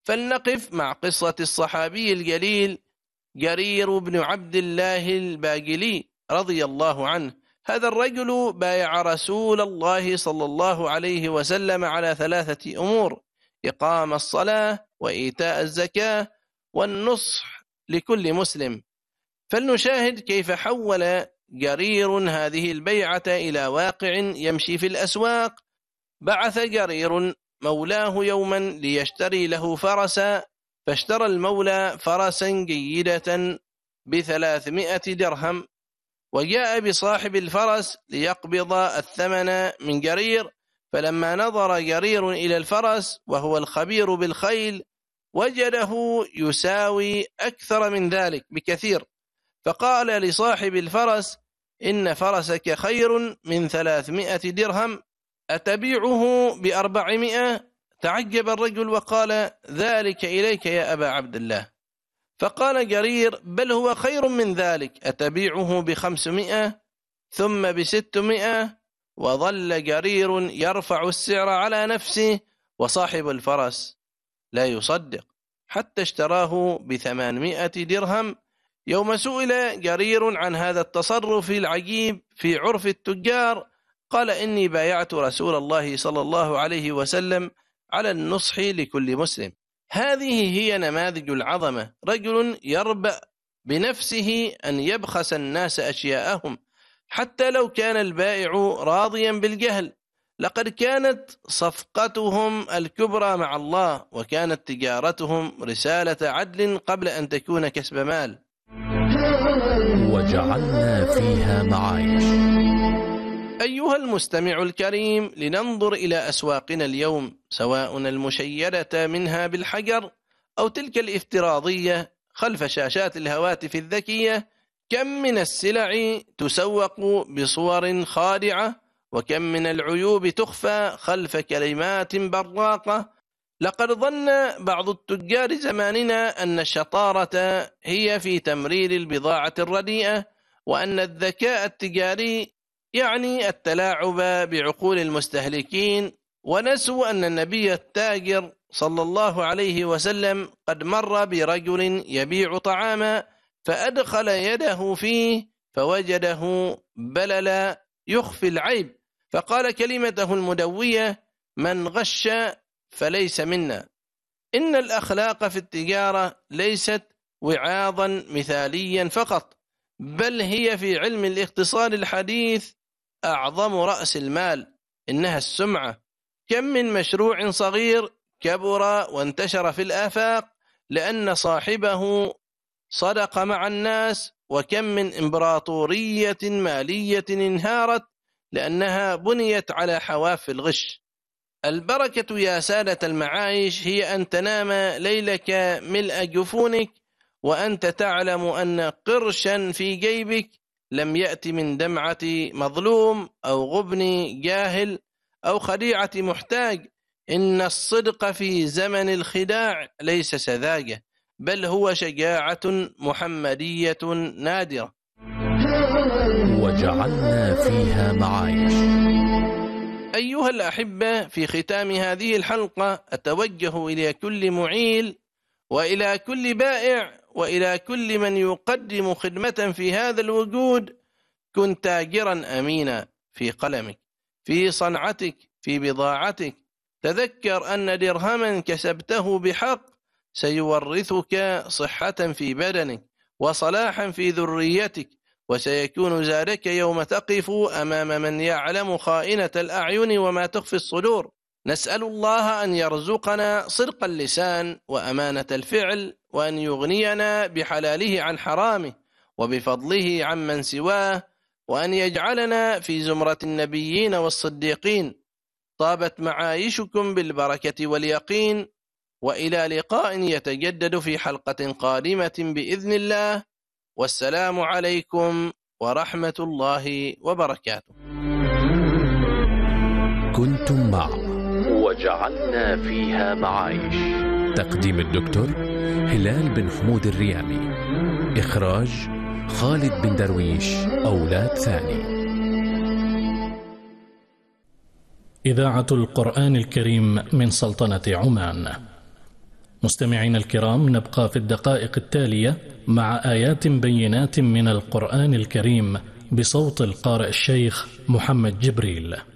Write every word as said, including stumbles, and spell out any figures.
فلنقف مع قصة الصحابي الجليل جرير بن عبد الله الباجلي رضي الله عنه. هذا الرجل بايع رسول الله صلى الله عليه وسلم على ثلاثة أمور: إقام الصلاة، وإيتاء الزكاة، والنصح لكل مسلم. فلنشاهد كيف حول جرير هذه البيعة إلى واقع يمشي في الأسواق. بعث جرير مولاه يوما ليشتري له فرسا، فاشترى المولى فرسا جيدة بثلاثمائة درهم، وجاء بصاحب الفرس ليقبض الثمن من جرير. فلما نظر جرير إلى الفرس وهو الخبير بالخيل وجده يساوي أكثر من ذلك بكثير، فقال لصاحب الفرس: إن فرسك خير من ثلاثمائة درهم، أتبيعه بأربعمائة؟ تعجب الرجل وقال: ذلك إليك يا أبا عبد الله. فقال جرير: بل هو خير من ذلك، أتبيعه بخمسمائة ثم بستمائة؟ وظل جرير يرفع السعر على نفسه، وصاحب الفرس لا يصدق، حتى اشتراه بثمانمائة درهم. يوم سئل جرير عن هذا التصرف العجيب في عرف التجار قال: إني بايعت رسول الله صلى الله عليه وسلم على النصح لكل مسلم. هذه هي نماذج العظمة، رجل يربأ بنفسه أن يبخس الناس أشياءهم حتى لو كان البائع راضيا بالجهل. لقد كانت صفقتهم الكبرى مع الله، وكانت تجارتهم رسالة عدل قبل أن تكون كسب مال. وجعلنا فيها معايش. أيها المستمع الكريم، لننظر إلى أسواقنا اليوم، سواء المشيدة منها بالحجر أو تلك الافتراضية خلف شاشات الهواتف الذكية. كم من السلع تسوق بصور خادعة، وكم من العيوب تخفى خلف كلمات براقة. لقد ظن بعض التجار زماننا أن الشطارة هي في تمرير البضاعة الرديئة، وأن الذكاء التجاري يعني التلاعب بعقول المستهلكين، ونسوا أن النبي التاجر صلى الله عليه وسلم قد مر برجل يبيع طعاما فأدخل يده فيه فوجده بللا يخفي العيب، فقال كلمته المدوية: من غش فليس منا. إن الأخلاق في التجارة ليست وعاظا مثاليا فقط، بل هي في علم الاقتصاد الحديث أعظم رأس المال، إنها السمعة. كم من مشروع صغير كبر وانتشر في الآفاق لأن صاحبه صدق مع الناس، وكم من إمبراطورية مالية انهارت لأنها بنيت على حواف الغش. البركة يا سادة المعايش هي أن تنام ليلك ملء جفونك وأنت تعلم أن قرشا في جيبك لم يأتي من دمعة مظلوم أو غبن جاهل أو خديعة محتاج. إن الصدق في زمن الخداع ليس سذاجة، بل هو شجاعة محمدية نادرة. وجعلنا فيها معايش. أيها الأحبة، في ختام هذه الحلقة أتوجه إلى كل معيل وإلى كل بائع وإلى كل من يقدم خدمة في هذا الوجود: كن تاجرا أمينا في قلمك، في صنعتك، في بضاعتك. تذكر أن درهما كسبته بحق سيورثك صحة في بدنك وصلاحا في ذريتك، وسيكون زادك يوم تقف أمام من يعلم خائنة الأعين وما تخفي الصدور. نسأل الله أن يرزقنا صدق اللسان وأمانة الفعل، وأن يغنينا بحلاله عن حرامه وبفضله عمن سواه، وأن يجعلنا في زمرة النبيين والصديقين. طابت معايشكم بالبركة واليقين، وإلى لقاء يتجدد في حلقة قادمة بإذن الله، والسلام عليكم ورحمة الله وبركاته. كنتم مع وجعلنا فيها معايش، تقديم الدكتور هلال بن حمود الريامي، إخراج خالد بن درويش أولاد ثاني. إذاعة القرآن الكريم من سلطنة عمان. مستمعين الكرام، نبقى في الدقائق التالية مع آيات بينات من القرآن الكريم بصوت القارئ الشيخ محمد جبريل.